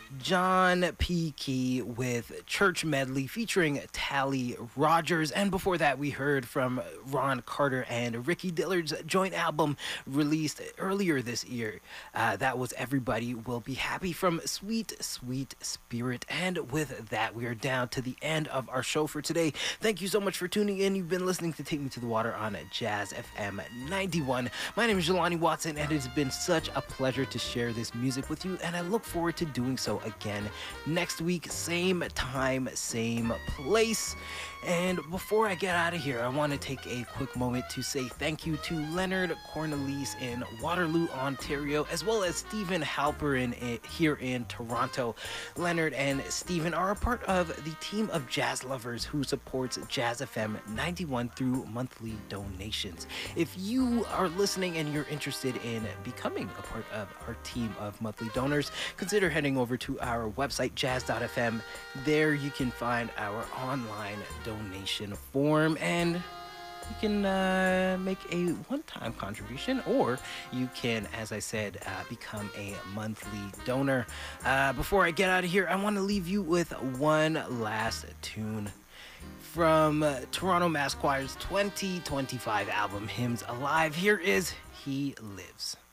John P. Key with Church Medley featuring Tally Rogers. And before that, we heard from Ron Carter and Ricky Dillard's joint album released earlier this year. That was Everybody Will Be Happy from Sweet, Sweet Spirit. And with that, we are down to the end of our show for today. Thank you so much for tuning in. You've been listening to Take Me to the Water on Jazz FM 91. My name is Jelani Watson, and it's been such a pleasure to share this music with you, and I look forward to doing so again next week, same time, same place. And before I get out of here, I want to take a quick moment to say thank you to Leonard Cornelise in Waterloo, Ontario, as well as Stephen Halperin here in Toronto. Leonard and Stephen are a part of the team of jazz lovers who supports Jazz FM 91 through monthly donations. If you are listening and you're interested in becoming a part of our team of monthly donors, consider heading over to our website, jazz.fm. There you can find our online donation form, and you can make a one-time contribution, or you can, as I said, become a monthly donor. Before I get out of here, I want to leave you with one last tune from Toronto Mass Choir's 2025 album, Hymns Alive. Here is He Lives.